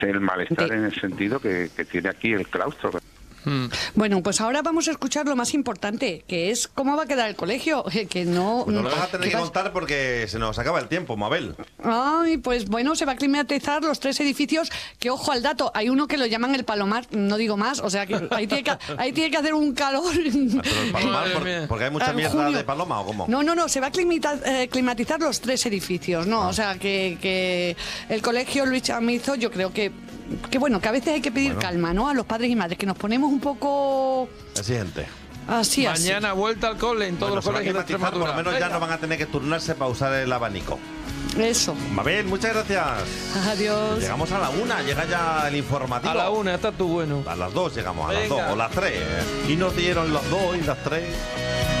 el malestar en el sentido que tiene aquí el claustro. Bueno, pues ahora vamos a escuchar lo más importante, que es cómo va a quedar el colegio, que no... Pues no lo vas a tener que contar porque se nos acaba el tiempo, Mabel. Ay, pues bueno, se va a climatizar los 3 edificios, que ojo al dato, hay uno que lo llaman el Palomar, no digo más, o sea que ahí tiene que hacer un calor... Pero el Palomar, porque hay mucha mierda de paloma, ¿o cómo? No, se va a climatizar los 3 edificios, ¿no? O sea que el colegio Luis Chamizo, yo creo que bueno, que a veces hay que pedir calma, ¿no? A los padres y madres, que nos ponemos un poco... Exigente. Así. Mañana vuelta al cole en todos los colegios de Extremadura. Por lo menos ya no van a tener que turnarse para usar el abanico. Eso. Mabel, muchas gracias. Adiós. Llegamos a la 1, llega ya el informativo. A la 1, está tú bueno. A las 2 llegamos, a Venga. las 2 o las 3. Y nos dieron las 2 y las 3.